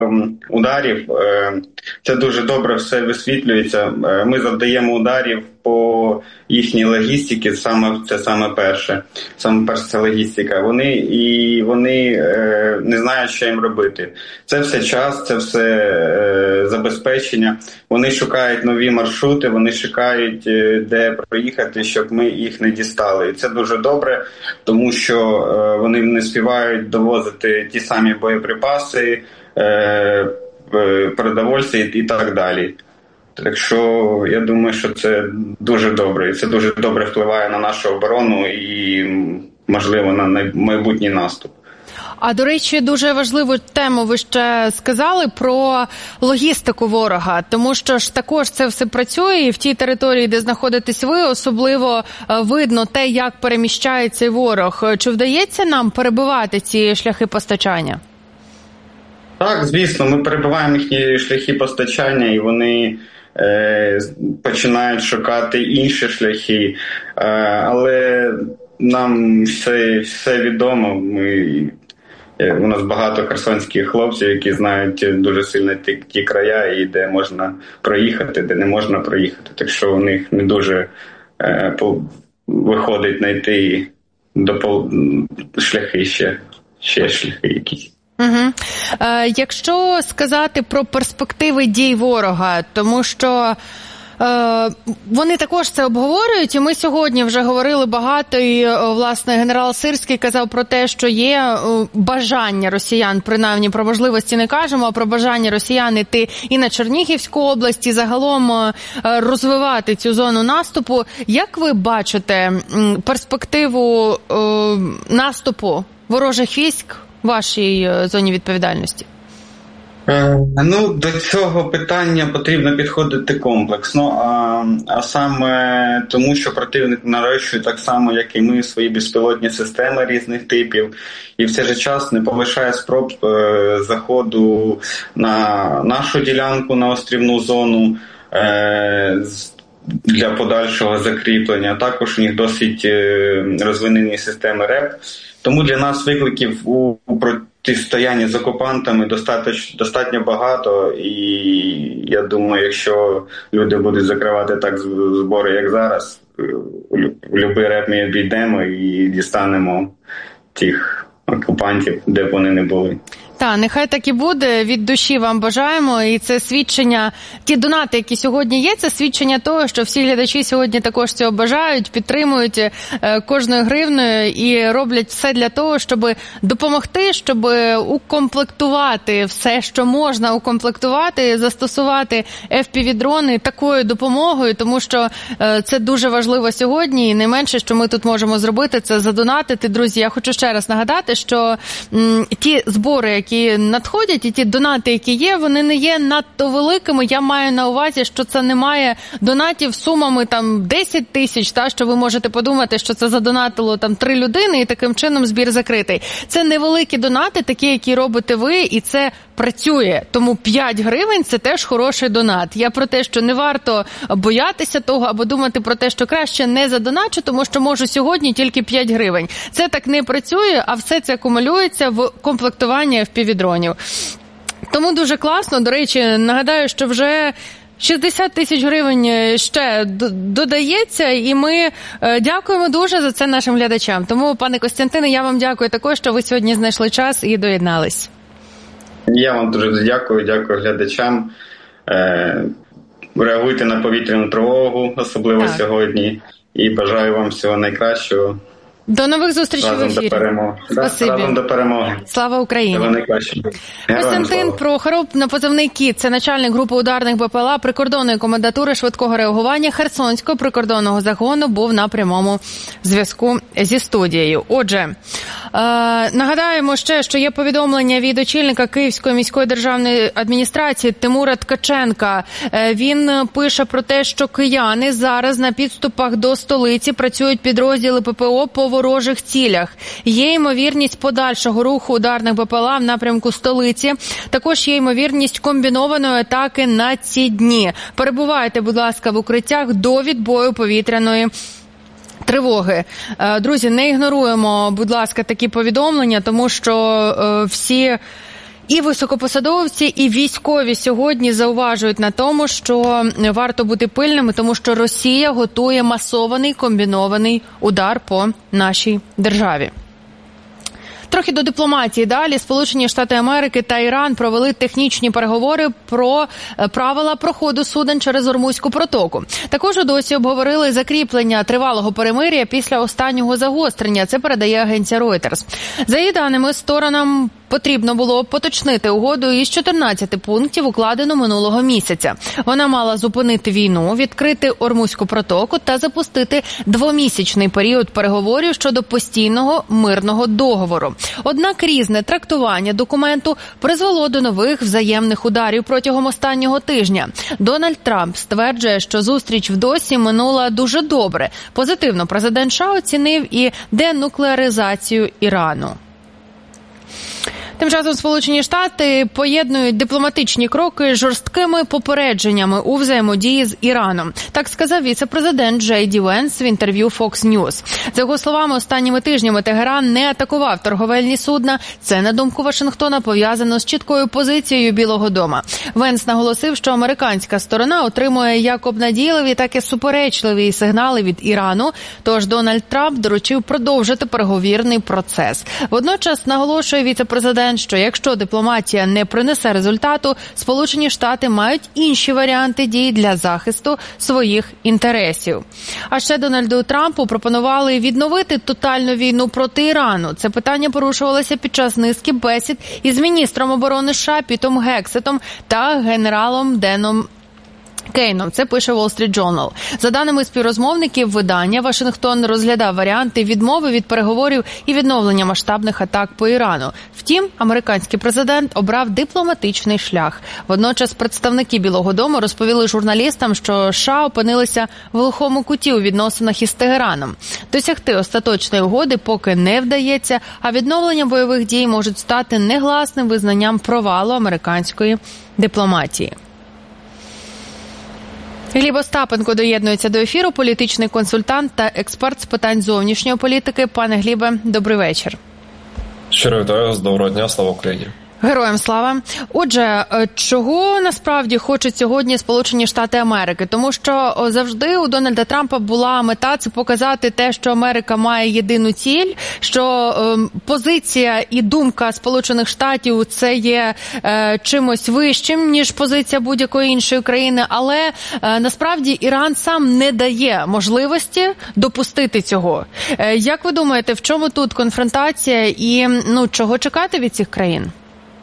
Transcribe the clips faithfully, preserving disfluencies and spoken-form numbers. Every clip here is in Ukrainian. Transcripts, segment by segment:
ударів. Це дуже добре все висвітлюється. Ми завдаємо ударів по їхній логістиці, саме це саме перше. Саме перше це логістика. Вони і вони не знають, що їм робити. Це все час, це все забезпечення. Вони шукають нові маршрути, вони шукають, де проїхати, щоб ми їх не дістали. І це дуже добре, тому що вони не співають довозити ті самі боєприпаси, продовольство і так далі. Так що я думаю, що це дуже добре. І це дуже добре впливає на нашу оборону і, можливо, на майбутній наступ. А, до речі, дуже важливу тему ви ще сказали про логістику ворога, тому що ж також це все працює, і в тій території, де знаходитесь ви, особливо видно те, як переміщається ворог. Чи вдається нам перебивати ці шляхи постачання? Так, звісно, ми перебиваємо їхні шляхи постачання, і вони е, починають шукати інші шляхи. Е, але нам все, все відомо. Ми, е, у нас багато херсонських хлопців, які знають дуже сильно ті, ті края, і де можна проїхати, де не можна проїхати. Так що у них не дуже е, по, виходить знайти до шляхи ще, ще шляхи якісь. Угу. Е, якщо сказати про перспективи дій ворога, тому що е, вони також це обговорюють, і ми сьогодні вже говорили багато, і, власне, генерал Сирський казав про те, що є бажання росіян, принаймні про можливості не кажемо, а про бажання росіян іти і на Чернігівську область, і загалом розвивати цю зону наступу. Як ви бачите перспективу е, наступу ворожих військ в вашій зоні відповідальності? Ну, до цього питання потрібно підходити комплексно, а, а саме тому, що противник нарощує так само, як і ми, свої безпілотні системи різних типів, і в цей же час не полишає спроб е, заходу на нашу ділянку, на острівну зону, е, для подальшого закріплення. Також у них досить е, розвинені системи РЕП. Тому для нас викликів у протистоянні з окупантами достатньо, достатньо багато, і я думаю, якщо люди будуть закривати так збори, як зараз, в будь-який реп ми обійдемо і дістанемо тих окупантів, де б вони не були. Так, нехай так і буде. Від душі вам бажаємо. І це свідчення, ті донати, які сьогодні є, це свідчення того, що всі глядачі сьогодні також цього бажають, підтримують кожною гривною і роблять все для того, щоб допомогти, щоб укомплектувати все, що можна укомплектувати, застосувати еф пі ві-дрони такою допомогою, тому що це дуже важливо сьогодні. І найменше, що ми тут можемо зробити, це задонатити. Друзі, я хочу ще раз нагадати, що м, ті збори, які які надходять, і ті донати, які є, вони не є надто великими. Я маю на увазі, що це немає донатів сумами там десять тисяч, та, що ви можете подумати, що це задонатило там три людини, і таким чином збір закритий. Це невеликі донати, такі, які робите ви, і це працює. Тому п'ять гривень – це теж хороший донат. Я про те, що не варто боятися того або думати про те, що краще не задоначу, тому що можу сьогодні тільки п'ять гривень. Це так не працює, а все це акумулюється в комплектуванні еф пі ві-дронів. Тому дуже класно. До речі, нагадаю, що вже шістдесят тисяч гривень ще додається, і ми дякуємо дуже за це нашим глядачам. Тому, пане Костянтине, я вам дякую також, що ви сьогодні знайшли час і доєднались. Я вам дуже дякую, дякую глядачам. Е, реагуйте на повітряну тривогу, особливо так. Сьогодні, і бажаю вам всього найкращого. До нових зустрічей в ефірі. Разом до перемоги. Спасибі. Разом до перемоги. Слава Україні. Костянтин Прохоров, на позивний «Кіт», це начальник групи ударних Бе Пе Ел А прикордонної комендатури швидкого реагування Херсонського прикордонного загону, був на прямому зв'язку зі студією. Отже, е, нагадаємо ще, що є повідомлення від очільника Київської міської державної адміністрації Тимура Ткаченка. Е, він пише про те, що кияни зараз на підступах до столиці працюють підрозділи Пе Пе О по ворожих цілях. Є ймовірність подальшого руху ударних Бе Пе Ел А в напрямку столиці. Також є ймовірність комбінованої атаки на ці дні. Перебувайте, будь ласка, в укриттях до відбою повітряної тривоги. Друзі, не ігноруємо, будь ласка, такі повідомлення, тому що всі І високопосадовці, і військові сьогодні зауважують на тому, що варто бути пильними, тому що Росія готує масований комбінований удар по нашій державі. Трохи до дипломатії далі. Сполучені Штати Америки та Іран провели технічні переговори про правила проходу суден через Ормузьку протоку. Також у досі обговорили закріплення тривалого перемир'я після останнього загострення. Це передає агенція Reuters. За її даними, сторонам потрібно було поточнити угоду із чотирнадцяти пунктів, укладену минулого місяця. Вона мала зупинити війну, відкрити Ормузьку протоку та запустити двомісячний період переговорів щодо постійного мирного договору. Однак різне трактування документу призвело до нових взаємних ударів протягом останнього тижня. Дональд Трамп стверджує, що зустріч в Досі минула дуже добре. Позитивно президент США оцінив і денуклеаризацію Ірану. Тим часом Сполучені Штати поєднують дипломатичні кроки з жорсткими попередженнями у взаємодії з Іраном. Так сказав віце-президент Джей Ді Венс в інтерв'ю Fox News. За його словами, останніми тижнями Тегеран не атакував торговельні судна. Це, на думку Вашингтона, пов'язано з чіткою позицією Білого дому. Венс наголосив, що американська сторона отримує як обнадійливі, так і суперечливі сигнали від Ірану. Тож Дональд Трамп доручив продовжити переговірний процес. Водночас наголошує віце-президент, що якщо дипломатія не принесе результату, Сполучені Штати мають інші варіанти дій для захисту своїх інтересів. А ще Дональду Трампу пропонували відновити тотальну війну проти Ірану. Це питання порушувалося під час низки бесід із міністром оборони США Пітом Гексетом та генералом Деном Кейном. Це пише Wall Street Journal. За даними співрозмовників видання, Вашингтон розглядав варіанти відмови від переговорів і відновлення масштабних атак по Ірану. Втім, американський президент обрав дипломатичний шлях. Водночас представники Білого дому розповіли журналістам, що США опинилися в глухому куті у відносинах із Тегераном. Досягти остаточної угоди поки не вдається, а відновлення бойових дій можуть стати негласним визнанням провалу американської дипломатії. Гліб Остапенко доєднується до ефіру, політичний консультант та експерт з питань зовнішньої політики. Пане Глібе, добрий вечір. Щиро вітаю вас, доброго дня, слава Україні. Героям слава. Отже, чого насправді хочуть сьогодні Сполучені Штати Америки? Тому що завжди у Дональда Трампа була мета – це показати те, що Америка має єдину ціль, що е, позиція і думка Сполучених Штатів – це є е, чимось вищим, ніж позиція будь-якої іншої країни. Але е, насправді Іран сам не дає можливості допустити цього. Е, як ви думаєте, в чому тут конфронтація і ну, чого чекати від цих країн?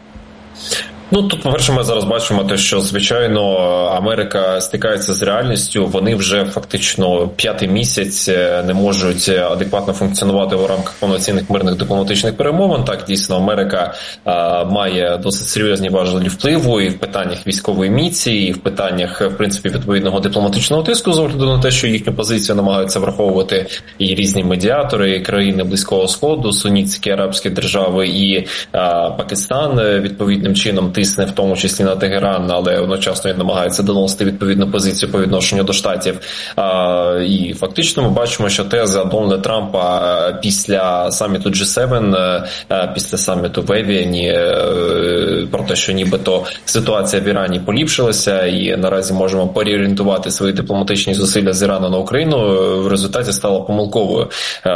Ну, тут, по-перше, ми зараз бачимо те, що, звичайно, Америка стикається з реальністю. Вони вже фактично п'ятий місяць не можуть адекватно функціонувати у рамках повноцінних мирних дипломатичних перемовин. Так, дійсно, Америка а, має досить серйозні важелі впливу і в питаннях військової міції, і в питаннях, в принципі, відповідного дипломатичного тиску, з огляду на те, що їхню позицію намагаються враховувати і різні медіатори, і країни Близького Сходу, сунітські арабські держави і а, Пакистан відповідним чином тисне в тому числі на Тегеран, але одночасно він намагається доносити відповідну позицію по відношенню до Штатів. А, і фактично ми бачимо, що теза Дональда Трампа після саміту джі севен, після саміту в Евіані про те, що нібито ситуація в Ірані поліпшилася і наразі можемо переорієнтувати свої дипломатичні зусилля з Ірану на Україну, в результаті стала помилковою.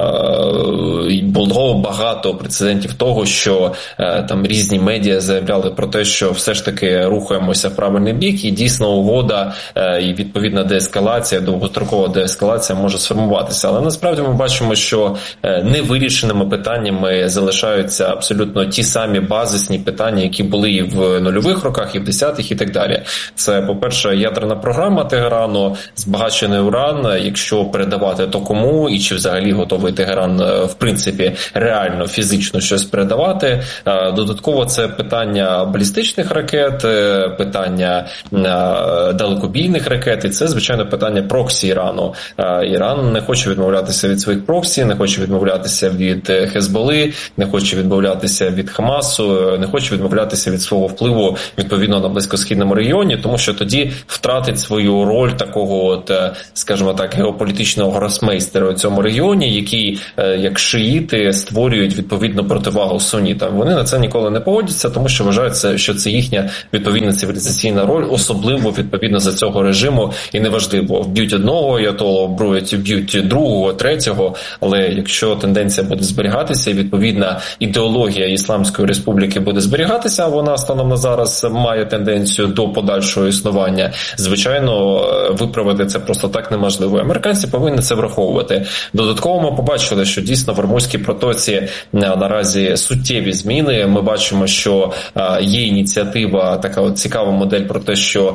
І було багато прецедентів того, що там різні медіа заявляли про те, що все ж таки рухаємося в правильний бік, і дійсно угода і відповідна деескалація, довгострокова деескалація може сформуватися. Але насправді ми бачимо, що невирішеними питаннями залишаються абсолютно ті самі базисні питання, які були і в нульових роках, і в десятих, і так далі. Це, по-перше, ядерна програма Тегерану, збагачений уран, якщо передавати, то кому, і чи взагалі готовий Тегеран, в принципі, реально, фізично щось передавати. Додатково це питання балістичної балістичних ракет, питання далекобійних ракет, і це, звичайно, питання проксі Ірану. Іран не хоче відмовлятися від своїх проксі, не хоче відмовлятися від Хезболи, не хоче відмовлятися від Хамасу, не хоче відмовлятися від свого впливу, відповідно, на близькосхідному регіоні, тому що тоді втратить свою роль такого, от, скажімо так, геополітичного гросмейстера у цьому регіоні, який, як шиїти, створюють відповідну противагу сунітам. Вони на це ніколи не погодяться, тому що вважають, що це їхня відповідна цивілізаційна роль, особливо відповідно за цього режиму, і неважливо, вб'ють одного аятолу, вб'ють другого, третього, але якщо тенденція буде зберігатися, і відповідна ідеологія Ісламської республіки буде зберігатися, а вона станом на зараз має тенденцію до подальшого існування, звичайно, виправити це просто так неможливо. Американці повинні це враховувати. Додатково ми побачили, що дійсно в Ормузькій протоці наразі суттєві зміни. Ми бачимо, що є ініціатива, така от цікава модель про те, що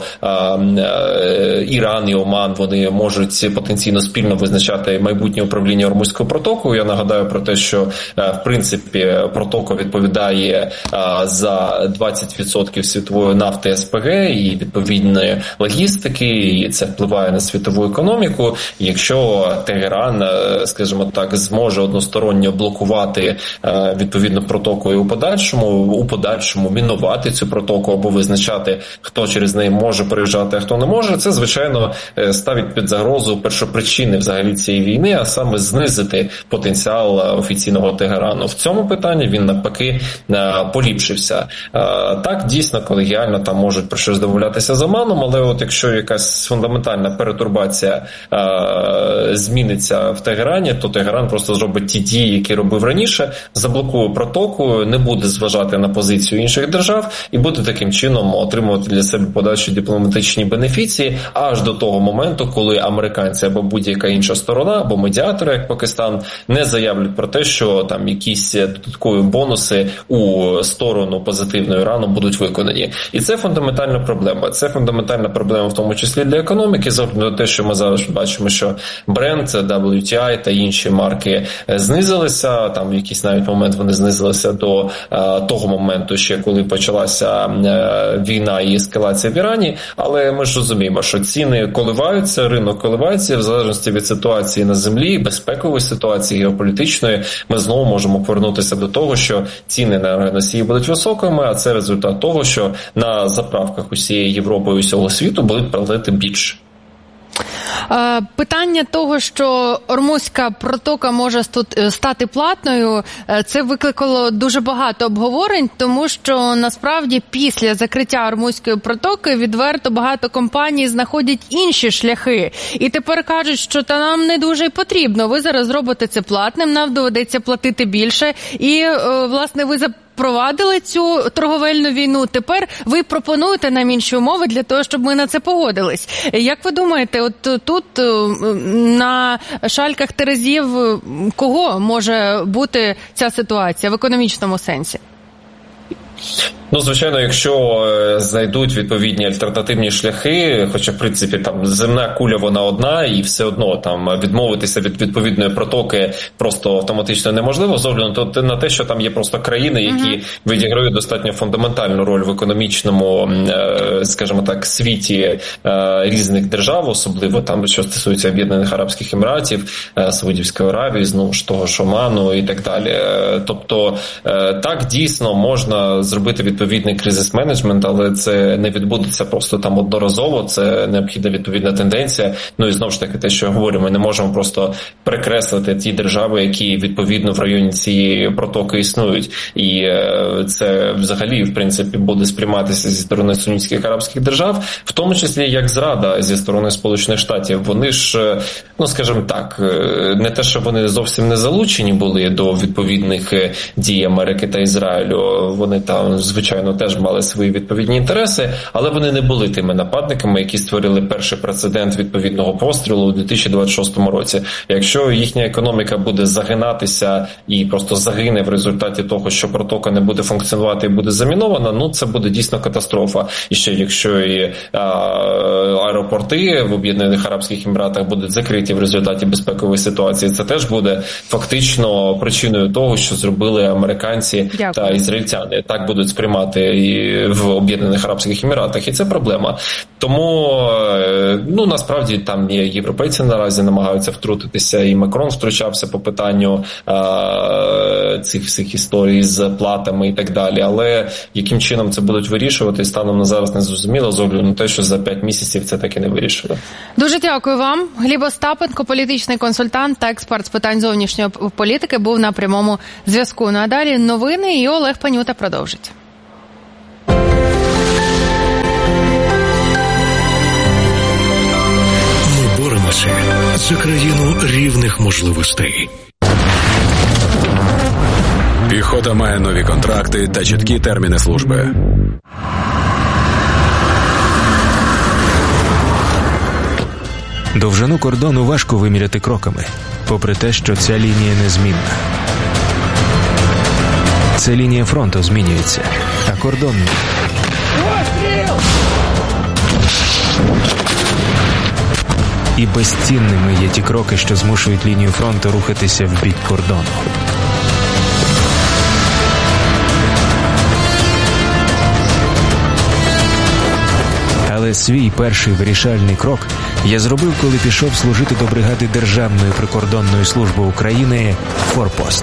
Іран і Оман, вони можуть потенційно спільно визначати майбутнє управління Ормузькою протокою. Я нагадаю про те, що в принципі протока відповідає за двадцять відсотків світової нафти ес пе ге і відповідної логістики, і це впливає на світову економіку. Якщо Тегеран, скажімо так, зможе односторонньо блокувати відповідно протоку і у подальшому, у подальшому мінувати цю протоку або визначати, хто через неї може переїжджати, а хто не може, це, звичайно, ставить під загрозу першопричини взагалі цієї війни, а саме знизити потенціал офіційного Тегерану. В цьому питанні він, навпаки, поліпшився. Так, дійсно, колегіально там можуть про щось домовлятися з Оманом, але от якщо якась фундаментальна перетурбація зміниться в Тегерані, то Тегеран просто зробить ті дії, які робив раніше, заблокує протоку, не буде зважати на позицію інших держав і буде таким чином отримувати для себе подальші дипломатичні бенефіції аж до того моменту, коли американці або будь-яка інша сторона, або медіатори, як Пакистан, не заявлять про те, що там якісь додаткові бонуси у сторону позитивної Ірану будуть виконані. І це фундаментальна проблема. Це фундаментальна проблема в тому числі для економіки, з огляду на те, що ми зараз бачимо, що Brent, дабл ю ті ай та інші марки знизилися, там в якийсь навіть момент вони знизилися до а, того моменту, ще коли почалася а, війна і ескалація в Ірані, але ми ж розуміємо, що ціни коливаються, ринок коливається, в залежності від ситуації на землі, безпекової ситуації, геополітичної, ми знову можемо повернутися до того, що ціни на енергоносії будуть високими, а це результат того, що на заправках усієї Європи і усього світу будуть платити більше. Питання того, що Ормузька протока може стати платною, це викликало дуже багато обговорень, тому що насправді після закриття Ормузької протоки відверто багато компаній знаходять інші шляхи. І тепер кажуть, що та нам не дуже й потрібно, ви зараз зробите це платним, нам доведеться платити більше. І, власне, ви за провадили цю торговельну війну, тепер ви пропонуєте нам інші умови для того, щоб ми на це погодились. Як ви думаєте, от тут на шальках терезів кого може бути ця ситуація в економічному сенсі? Ну, звичайно, якщо знайдуть відповідні альтернативні шляхи, хоча, в принципі, там земна куля вона одна, і все одно там відмовитися від відповідної протоки просто автоматично неможливо, з огляду на те, що там є просто країни, які uh-huh. відіграють достатньо фундаментальну роль в економічному, скажімо так, світі різних держав, особливо там, що стосується Об'єднаних Арабських Еміратів, Саудівської Аравії, знову ж того ж Оману і так далі. Тобто, так, дійсно, можна зробити відповідний кризис-менеджмент, але це не відбудеться просто там одноразово, це необхідна відповідна тенденція. Ну і знову ж таки те, що я говорю, ми не можемо просто перекреслити ті держави, які відповідно в районі цієї протоки існують. І це взагалі, в принципі, буде сприйматися зі сторони сунітських арабських держав, в тому числі як зрада зі сторони Сполучених Штатів. Вони ж, ну скажімо так, не те, що вони зовсім не залучені були до відповідних дій Америки та Ізраїлю, вони там, звичайно, теж мали свої відповідні інтереси, але вони не були тими нападниками, які створили перший прецедент відповідного пострілу у дві тисячі двадцять шостому році. Якщо їхня економіка буде загинатися і просто загине в результаті того, що протока не буде функціонувати і буде замінована, ну це буде дійсно катастрофа. І ще якщо і а, аеропорти в Об'єднаних Арабських Еміратах будуть закриті в результаті безпекової ситуації, це теж буде фактично причиною того, що зробили американці Дякую. та ізраїльтяни. Так будуть сприймати і в Об'єднаних Арабських Еміратах, і це проблема. Тому, ну, насправді, там є європейці наразі намагаються втрутитися, і Макрон втручався по питанню а, цих всіх історій з платами і так далі. Але яким чином це будуть вирішувати, станом на зараз не зрозуміло, з огляду на те, що за п'ять місяців це так і не вирішили. Дуже дякую вам. Гліб Остапенко, політичний консультант та експерт з питань зовнішньої політики, був на прямому зв'язку. Ну а далі новини, і Олег Панюта продовжить. Ми боремося за країну рівних можливостей. Піхота має нові контракти та чіткі терміни служби. Довжину кордону важко виміряти кроками, попри те, що ця лінія незмінна. Ця лінія фронту змінюється, а кордон ні. І безцінними є ті кроки, що змушують лінію фронту рухатися в бік кордону. Але свій перший вирішальний крок я зробив, коли пішов служити до бригади Державної прикордонної служби України «Форпост».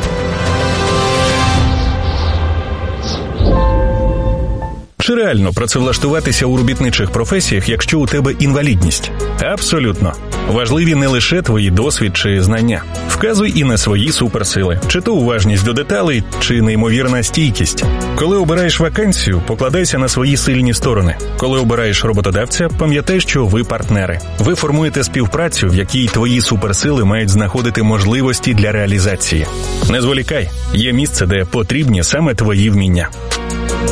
Чи реально працевлаштуватися у робітничих професіях, якщо у тебе інвалідність? Абсолютно. Важливі не лише твої досвід чи знання. Вказуй і на свої суперсили. Чи то уважність до деталей, чи неймовірна стійкість. Коли обираєш вакансію, покладайся на свої сильні сторони. Коли обираєш роботодавця, пам'ятай, що ви партнери. Ви формуєте співпрацю, в якій твої суперсили мають знаходити можливості для реалізації. Не зволікай. Є місце, де потрібні саме твої вміння.